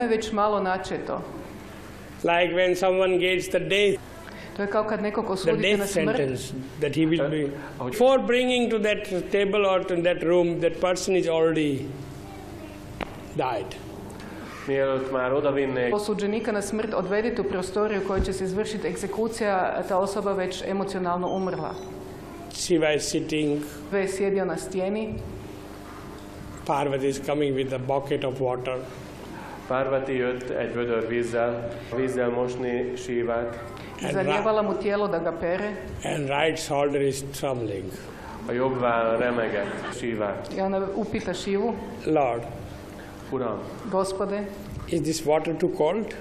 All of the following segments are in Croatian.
je već malo načeto. Like when someone gets the death To je kao kad nekog osudite na smrt. sentence that he will do. Before bringing to that table or to that room, that person is already died. Mielőtt már odavinnék, Osuđenika na smrt odvedite u prostoriju u kojoj će se izvršiti egzekucija, ta osoba već emocionalno umrla. Shiva is sitting, Sve je sjedio na stijeni, Parvati is coming with a bucket of water. Parvati jött egy vödör vízzel mosni Shivát. zalijevala mu tijelo da ga pere And right shoulder is trembling. A jobb váll remegett Shivát. i ona upita Šivu, Lord, Uram, Gospode, is this water too cold?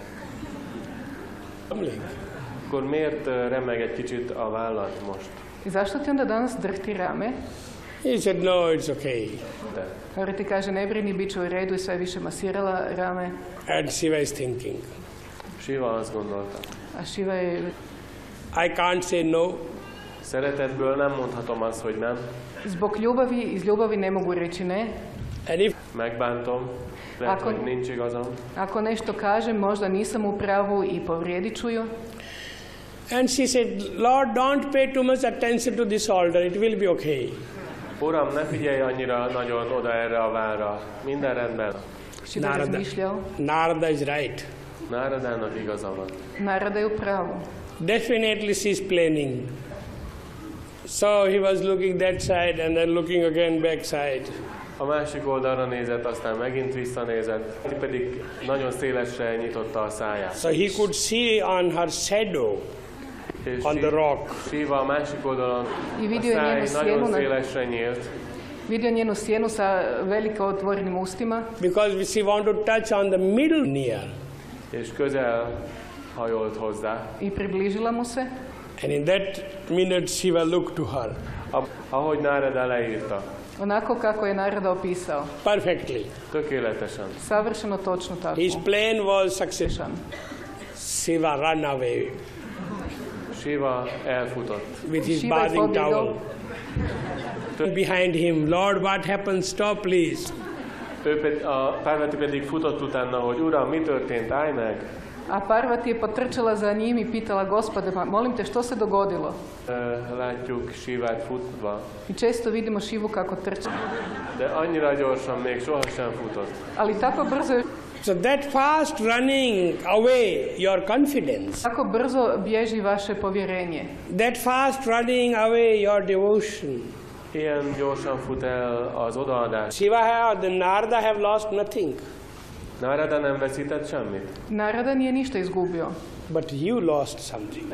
Trembling. akkor miért remeg egy kicsit a vállat most? i zašto ti onda danas drhti rame? He said, no, it's okay. De. Hori ti kaže, ne brini, bit će u redu i sve više masirala rame. And Shiva is thinking, Shiva azt gondolta. A Šiva je, I can't say no. Szeretetből nem mondhatom azt, hogy nem. zbog ljubavi, iz ljubavi ne mogu reći ne. And if Megbántom, lehet, Akkor- hogy nincs igazam. Ako nešto kažem, možda nisam u pravu i povrijedit ću ju. and she said, Lord, don't pay too much attention to this altar. It will be okay. Uram, ne figyelj annyira nagyon oda erre a várra. Minden rendben. Šiva je razmišljao, Narada is right. Náradának igaza van. Narada je u pravu. Definitely she is planning. So he was looking that side and then looking again back side. A másik oldalra nézett, aztán megint visszanézett, pedig nagyon szélesre nyitotta a száját. So he could see on her shadow És on the rock. Shiva a másik oldalon I a vidio je száj njenu sjenu, nagyon szélesre nyílt, vidio njenu sjenu sa veliko otvorenim ustima, Because she wanted to touch on the middle near. és közel hajolt hozzá. i približila mu se. And in that minute Shiva looked to her Ahogy Nárada leírta, Onako kako je Narada opisao. perfectly. tökéletesen. Savršeno točno tako. His plan was successful. Shiva ran away Shiva elfutott. with his Shiva je bathing pobjegao. towel. Behind him, Lord, what happened? Stop, please. A Parvati pedig futott utána, hogy Uram, mi történt? Állj meg! A Parvati je potrčala za njim i pitala, Gospode, pa molim te, što se dogodilo? Látjuk Shivát futva, I često vidimo Šivu kako trče. de annyira gyorsan még sohasem futott. Ali tako brzo, So that fast running away your confidence, tako brzo bježi vaše povjerenje. that fast running away your devotion. Ilyen gyorsan fut el az odaadás. The Narada have lost nothing, Nárada nem veszített semmit. Narada nije ništa izgubio. but you lost something.